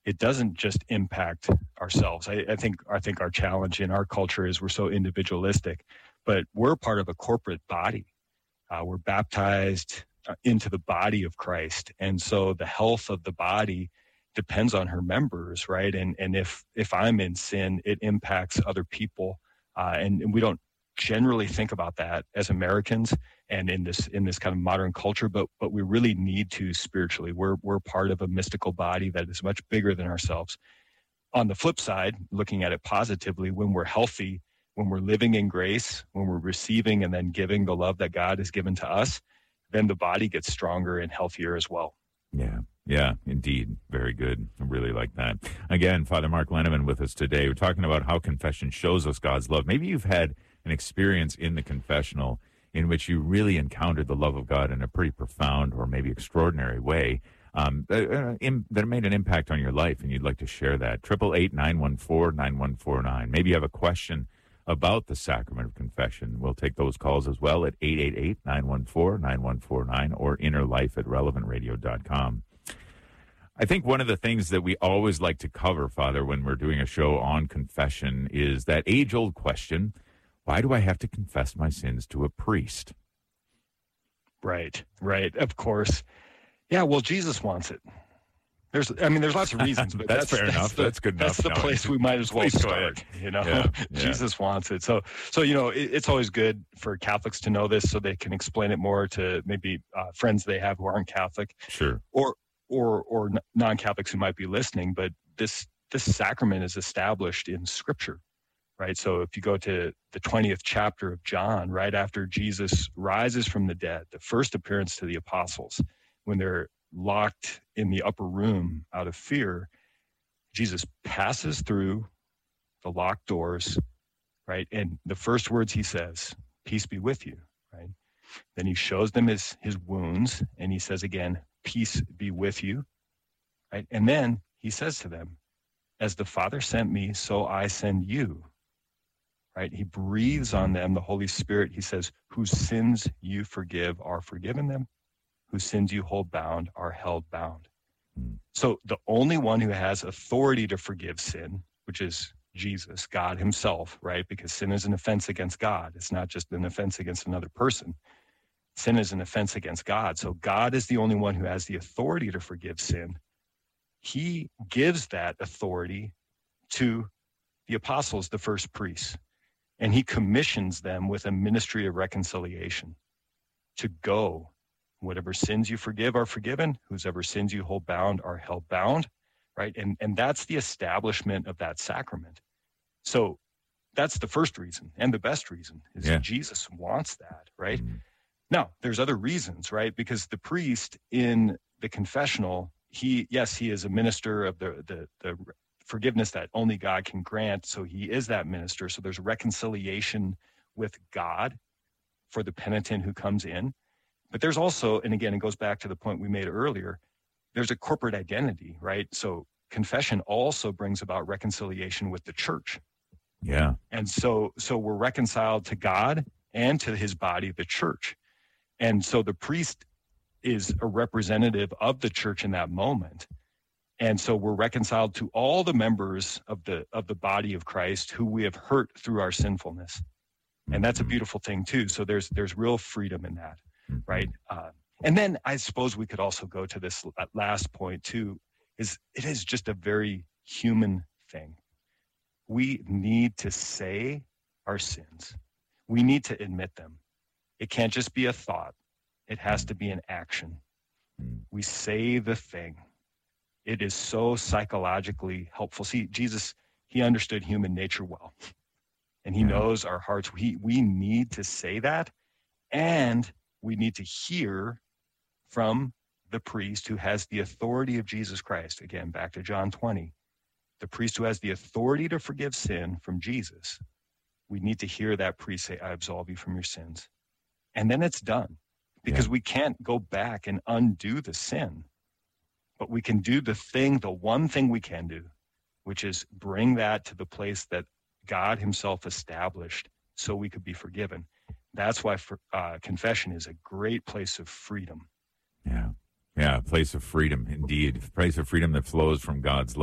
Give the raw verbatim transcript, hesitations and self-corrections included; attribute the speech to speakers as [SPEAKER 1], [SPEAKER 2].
[SPEAKER 1] it doesn't just impact ourselves. I, I think I think our challenge in our culture is we're so individualistic, but we're part of a corporate body. Uh, we're baptized into the body of Christ, and so the health of the body depends on her members, right? And and if if I'm in sin, it impacts other people, uh, and, and we don't generally think about that as Americans and in this in this kind of modern culture, but but we really need to spiritually. We're we're part of a mystical body that is much bigger than ourselves. On the flip side, looking at it positively, when we're healthy, when we're living in grace, when we're receiving and then giving the love that God has given to us, then the body gets stronger and healthier as well.
[SPEAKER 2] Yeah. Yeah, indeed. Very good. I really like that. Again, Father Mark Lenneman with us today. We're talking about how confession shows us God's love. Maybe you've had an experience in the confessional in which you really encountered the love of God in a pretty profound or maybe extraordinary way um, that, in, that made an impact on your life, and you'd like to share that. triple eight, nine one four, nine one four nine. Maybe you have a question about the sacrament of confession. We'll take those calls as well at eight eight eight, nine one four, nine one four nine or innerlife at relevant radio dot com. I think one of the things that we always like to cover, Father, when we're doing a show on confession is that age-old question, why do I have to confess my sins to a priest?
[SPEAKER 1] Right, right, of course. Yeah, well, Jesus wants it. There's, I mean, there's lots of reasons, but
[SPEAKER 2] that's, that's fair
[SPEAKER 1] that's
[SPEAKER 2] enough.
[SPEAKER 1] The,
[SPEAKER 2] that's good enough.
[SPEAKER 1] That's the
[SPEAKER 2] no,
[SPEAKER 1] place we might as well start. You know,
[SPEAKER 2] yeah, yeah.
[SPEAKER 1] Jesus wants it. So, so you know, it, it's always good for Catholics to know this, so they can explain it more to maybe uh, friends they have who aren't Catholic,
[SPEAKER 2] sure,
[SPEAKER 1] or or or non-Catholics who might be listening. But this this sacrament is established in Scripture, right? So, if you go to the twentieth chapter of John, right after Jesus rises from the dead, the first appearance to the apostles, when they're locked in the upper room out of fear, Jesus passes through the locked doors, right? And the first words he says, peace be with you, right? Then he shows them his, his wounds, and he says again, peace be with you, right? And then he says to them, as the Father sent me, so I send you, right? He breathes on them, the Holy Spirit. He says, whose sins you forgive are forgiven them, whose sins you hold bound are held bound. So the only one who has authority to forgive sin, which is Jesus, God himself, right? Because sin is an offense against God. It's not just an offense against another person. Sin is an offense against God. So God is the only one who has the authority to forgive sin. He gives that authority to the apostles, the first priests, and he commissions them with a ministry of reconciliation to go. Whatever sins you forgive are forgiven. Whosever sins you hold bound are held bound, right? And and that's the establishment of that sacrament. So that's the first reason and the best reason is
[SPEAKER 2] yeah.
[SPEAKER 1] Jesus wants that, right?
[SPEAKER 2] Mm-hmm.
[SPEAKER 1] Now, there's other reasons, right? Because the priest in the confessional, he, yes, he is a minister of the the, the forgiveness that only God can grant. So he is that minister. So there's reconciliation with God for the penitent who comes in. But there's also, and again, it goes back to the point we made earlier, there's a corporate identity, right? So confession also brings about reconciliation with the church.
[SPEAKER 2] Yeah.
[SPEAKER 1] And so so we're reconciled to God and to his body, the church. And so the priest is a representative of the church in that moment. And so we're reconciled to all the members of the of the body of Christ who we have hurt through our sinfulness. And that's a beautiful thing too. So there's there's real freedom in that. Right. Uh, and then I suppose we could also go to this last point too, is it is just a very human thing. We need to say our sins. We need to admit them. It can't just be a thought. It has to be an action. We say the thing. It is so psychologically helpful. See, Jesus, he understood human nature well, and he
[SPEAKER 2] yeah.
[SPEAKER 1] knows our hearts. We, we need to say that, and we need to hear from the priest who has the authority of Jesus Christ. Again, back to John twenty. The priest who has the authority to forgive sin from Jesus. We need to hear that priest say, I absolve you from your sins. And then it's done. Because yeah. we can't go back and undo the sin. But we can do the thing, the one thing we can do, which is bring that to the place that God himself established so we could be forgiven. That's why for, uh, confession is a great place of freedom.
[SPEAKER 2] Yeah, yeah, a place of freedom, indeed. A place of freedom that flows from God's love.